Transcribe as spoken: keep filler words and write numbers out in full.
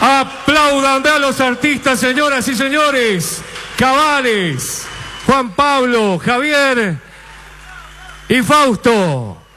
Aplaudan a los artistas, señoras y señores. Cabales, Juan Pablo, Javier y Fausto.